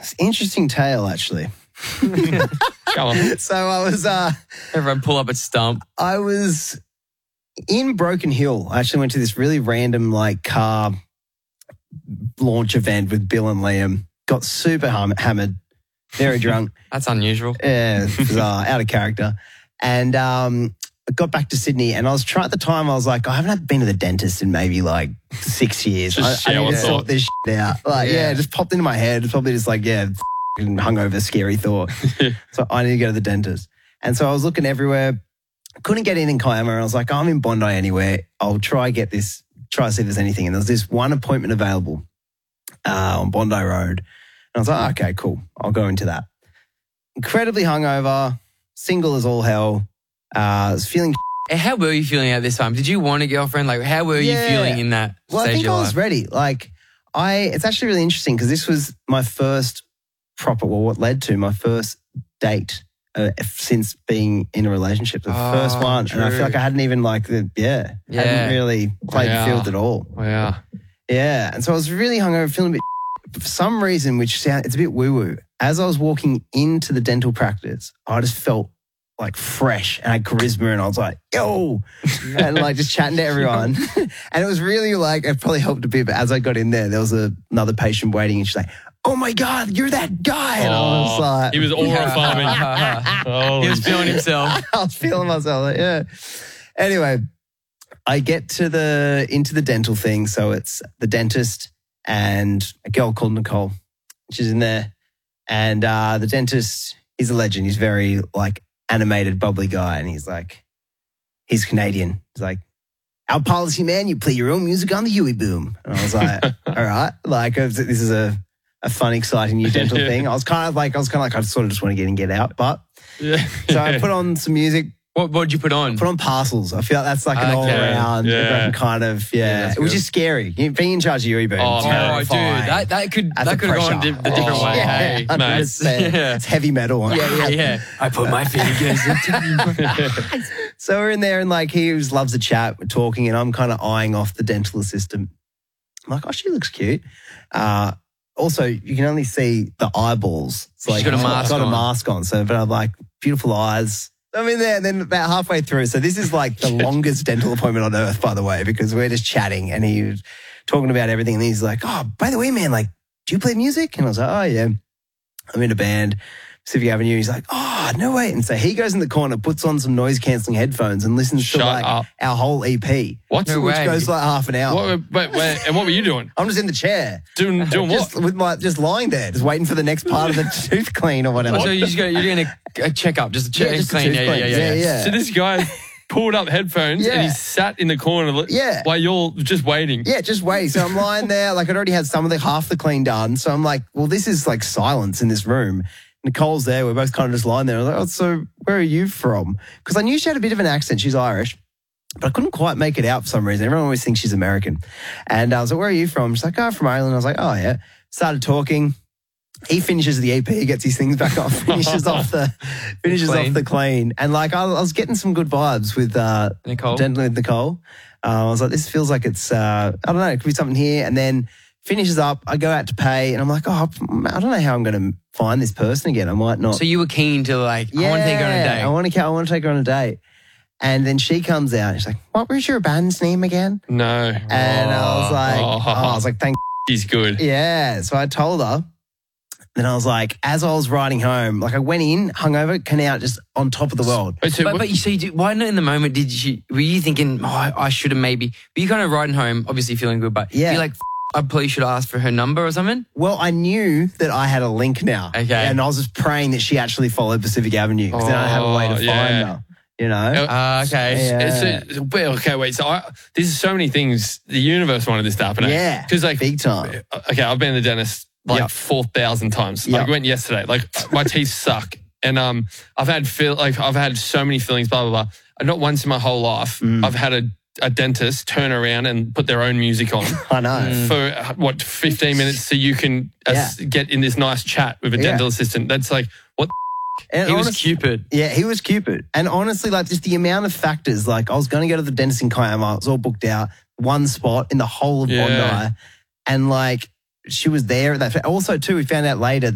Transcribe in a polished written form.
It's an interesting tale, actually. Go on. So I was Everyone pull up a stump. I was in Broken Hill. I actually went to this really random like car launch event with Bill and Liam. Got super hammered, very drunk. That's unusual. Yeah, bizarre, out of character. And I got back to Sydney, and I was trying at the time. I was like, I haven't been to the dentist in maybe like 6 years. Just I need shower to sort thought. this shit out. Like, yeah, it just popped into my head. It's probably just like, hungover, scary thought. So I need to go to the dentist. And so I was looking everywhere, couldn't get in Kiama. And I was like, I'm in Bondi anywhere. I'll try see if there's anything. And there was this one appointment available on Bondi Road. And I was like, okay, cool. I'll go into that. Incredibly hungover, single as all hell. I was feeling. How were you feeling at this time? Did you want a girlfriend? Like, how were you feeling in that Well, stage I think of I your was life? ready. Like, it's actually really interesting because this was my first what led to my first date since being in a relationship. The first one. And I feel like I hadn't even hadn't really played the field at all. Yeah. Yeah. And so I was really hungover, feeling a bit but for some reason, it's a bit woo-woo. As I was walking into the dental practice, I just felt like fresh and I had charisma and I was like, yo, and like just chatting to everyone. And it was really like, it probably helped a bit, but as I got in there was another patient waiting and she's like, oh my God, you're that guy. And I was like, he was aura farming. He was feeling himself. I was feeling myself. Like, yeah. Anyway, I get to into the dental thing. So it's the dentist and a girl called Nicole. She's in there. And the dentist, he's a legend. He's very like animated, bubbly guy. And he's Canadian. He's like, our policy, man, you play your own music on the Huey Boom. And I was like, all right. Like, this is a fun, exciting new dental thing. I was kind of like, I sort of just want to get in, get out. But so I put on some music. What did you put on? Put on Parcels. I feel like that's like an all-around kind of, that's which good. is scary. Being in charge of Huey Boom. Oh, Oh, dude, that could have gone a different way. Hey, mate. 100%. It's heavy metal. Yeah. I put my fingers into So we're in there and like he loves to chat, we're talking, and I'm kind of eyeing off the dental assistant. I'm like, oh, she looks cute. Also, you can only see the eyeballs. It's like, She's got a mask got on. a mask on. So, but I'm like, beautiful eyes. I'm in there and then about halfway through. So this is like the longest dental appointment on earth, by the way, because we're just chatting and he was talking about everything. And he's like, oh, by the way, man, like, do you play music? And I was like, oh, yeah, I'm in a band, Pacific Avenue. He's like, oh, no way. And so he goes in the corner, puts on some noise canceling headphones and listens to like up. our whole EP. What? No Which way. goes like half an hour. And what were you doing? I'm just in the chair. Doing what? Just lying there, just waiting for the next part of the tooth clean or whatever. So you're doing a checkup, just a check, just a clean. tooth clean. Yeah. So this guy pulled up headphones and he sat in the corner while you're just waiting. Yeah, just waiting. So I'm lying there, like I'd already had half the clean done. So I'm like, well, this is like silence in this room. Nicole's there. We're both kind of just lying there. I was like, oh, so where are you from? Because I knew she had a bit of an accent. She's Irish. But I couldn't quite make it out for some reason. Everyone always thinks she's American. And I was like, where are you from? She's like, oh, from Ireland. I was like, oh, yeah. Started talking. He finishes the EP, gets his things back off, finishes off the clean. And like I was getting some good vibes with Nicole. Dental with Nicole. I was like, this feels like it's, I don't know, it could be something here. And then finishes up, I go out to pay and I'm like, oh, I don't know how I'm going to find this person again. I might not. So you were keen to like, I want to take her on a date. I want to take her on a date. And then she comes out and she's like, what was your band's name again? No. And I was like, thank He's good. Yeah. So I told her. Then I was like, as I was riding home, like I went in, hungover, came out just on top of the world. But you see, why not in the moment were you thinking, oh, I should have maybe, were you kind of riding home, obviously feeling good, but you're like, I probably should ask for her number or something? Well, I knew that I had a link now. Okay. And I was just praying that she actually followed Pacific Avenue because then I have a way to find her, you know? Okay. Okay, wait. So there's so many things. The universe wanted this to happen. Yeah. Because like, big time. Okay, I've been to the dentist like 4,000 times. Like, I went yesterday. Like, my teeth suck. And I've had so many fillings, blah, blah, blah. And not once in my whole life I've had a dentist turn around and put their own music on. I know. For 15 minutes so you can get in this nice chat with a dental assistant. That's like, what And he was Cupid. Yeah, he was Cupid. And honestly, like just the amount of factors, like I was going to go to the dentist in Kiama. It was all booked out. One spot in the whole of Bondi. And like she was there at that. Also too, we found out later